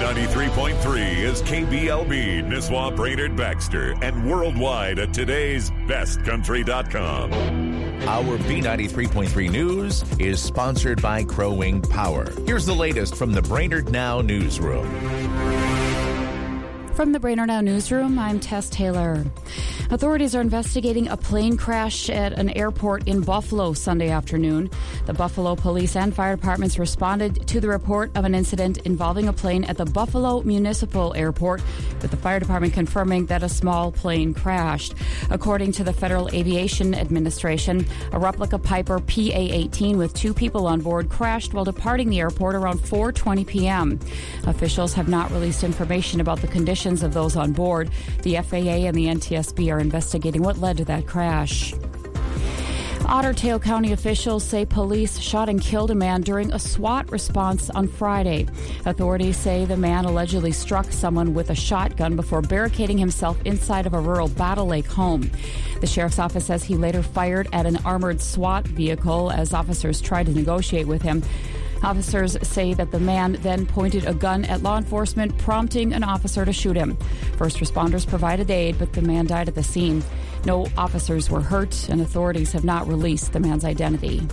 B93.3 is KBLB, Nisswa, Brainerd, Baxter, and worldwide at today'sbestcountry.com. Our B93.3 News is sponsored by Crow Wing Power. Here's the latest from the Brainerd Now newsroom. From the Brainerd Now newsroom, I'm Tess Taylor. Authorities are investigating a plane crash at an airport in Buffalo Sunday afternoon. The Buffalo Police and Fire Departments responded to the report of an incident involving a plane at the Buffalo Municipal Airport, with the fire department confirming that a small plane crashed. According to the Federal Aviation Administration, a replica Piper PA-18 with 2 people on board crashed while departing the airport around 4:20 p.m. Officials have not released information about the conditions of those on board. The FAA and the NTSB are investigating what led to that crash. Otter Tail County officials say police shot and killed a man during a SWAT response on Friday. Authorities say the man allegedly struck someone with a shotgun before barricading himself inside of a rural Battle Lake home. The sheriff's office says he later fired at an armored SWAT vehicle as officers tried to negotiate with him. Officers say that the man then pointed a gun at law enforcement, prompting an officer to shoot him. First responders provided aid, but the man died at the scene. No officers were hurt, and authorities have not released the man's identity.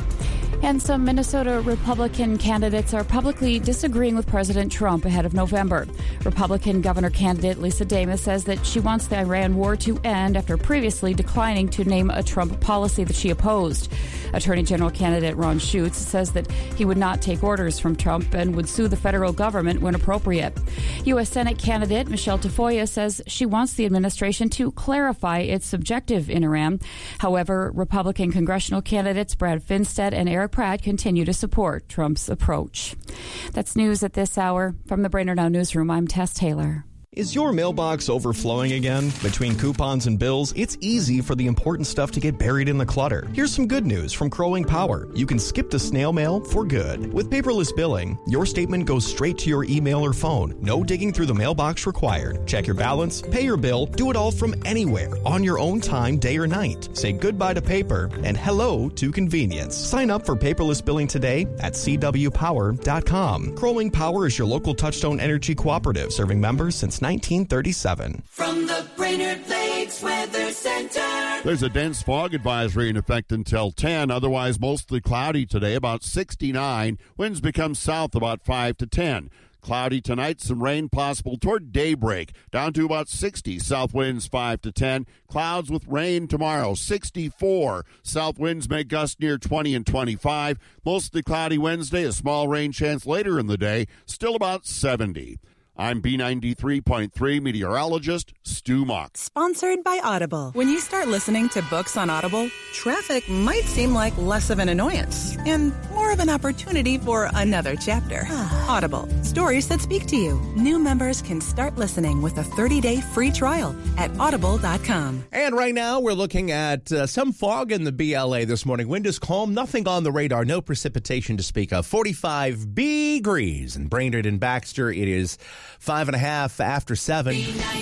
And some Minnesota Republican candidates are publicly disagreeing with President Trump ahead of November. Republican governor candidate Lisa Damas says that she wants the Iran war to end after previously declining to name a Trump policy that she opposed. Attorney General candidate Ron Schutz says that he would not take orders from Trump and would sue the federal government when appropriate. U.S. Senate candidate Michelle Tafoya says she wants the administration to clarify its objective in Iran. However, Republican congressional candidates Brad Finstead and Eric Pratt continue to support Trump's approach. That's news at this hour. From the Brainerd Now newsroom, I'm Tess Taylor. Is your mailbox overflowing again? Between coupons and bills, it's easy for the important stuff to get buried in the clutter. Here's some good news from Crow Wing Power. You can skip the snail mail for good. With paperless billing, your statement goes straight to your email or phone. No digging through the mailbox required. Check your balance, pay your bill, do it all from anywhere, on your own time, day or night. Say goodbye to paper and hello to convenience. Sign up for paperless billing today at cwpower.com. Crow Wing Power is your local Touchstone Energy cooperative, serving members since 1937. From the Brainerd Lakes Weather Center. There's a dense fog advisory in effect until 10. Otherwise, mostly cloudy today, about 69. Winds become south about 5 to 10. Cloudy tonight, some rain possible toward daybreak, down to about 60. South winds 5 to 10. Clouds with rain tomorrow, 64. South winds may gust near 20 and 25. Mostly cloudy Wednesday, a small rain chance later in the day, still about 70. I'm B93.3 meteorologist Stu Mock. Sponsored by Audible. When you start listening to books on Audible, traffic might seem like less of an annoyance and more of an opportunity for another chapter. Audible. Stories that speak to you. New members can start listening with a 30-day free trial at audible.com. And right now we're looking at some fog in the BLA this morning. Wind is calm, nothing on the radar, no precipitation to speak of. 45 degrees in Brainerd and Baxter. It is 5:30 after 7.